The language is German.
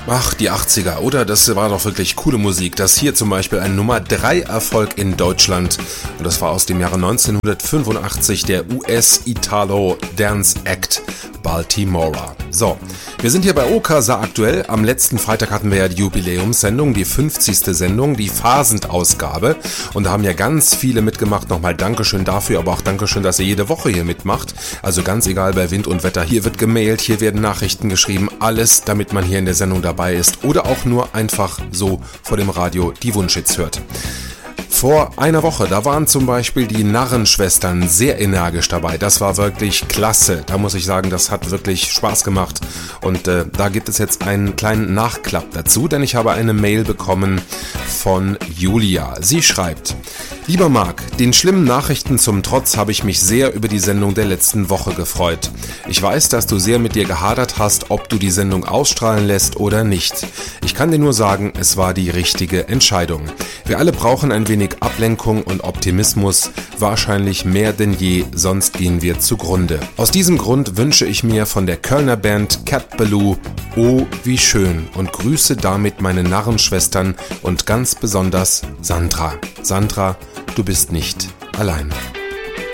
Ach, die 80er, oder? Das war doch wirklich coole Musik. Das hier zum Beispiel ein Nummer 3 Erfolg in Deutschland. Und das war aus dem Jahre 1985 der US-Italo-Dance-Act Baltimora. So, wir sind hier bei Okasa aktuell. Am letzten Freitag hatten wir ja die Jubiläumssendung, die 50. Sendung, die Phasendausgabe. Und da haben ja ganz viele mitgemacht. Nochmal Dankeschön dafür, aber auch Dankeschön, dass ihr jede Woche hier mitmacht. Also ganz egal bei Wind und Wetter. Hier wird gemailt, hier werden Nachrichten geschrieben. Alles, damit man hier in der Sendung dabei ist. Oder auch nur einfach so vor dem Radio die Wunschhits hört. Vor einer Woche, da waren zum Beispiel die Narrenschwestern sehr energisch dabei. Das war wirklich klasse. Da muss ich sagen, das hat wirklich Spaß gemacht. Und da gibt es jetzt einen kleinen Nachklapp dazu, denn ich habe eine Mail bekommen von Julia. Sie schreibt: Lieber Marc, den schlimmen Nachrichten zum Trotz habe ich mich sehr über die Sendung der letzten Woche gefreut. Ich weiß, dass du sehr mit dir gehadert hast, ob du die Sendung ausstrahlen lässt oder nicht. Ich kann dir nur sagen, es war die richtige Entscheidung. Wir alle brauchen ein wenig Ablenkung und Optimismus, wahrscheinlich mehr denn je, sonst gehen wir zugrunde. Aus diesem Grund wünsche ich mir von der Kölner Band Cat Ballou Oh, wie schön und grüße damit meine Narrenschwestern und ganz besonders Sandra. Sandra, du bist nicht allein.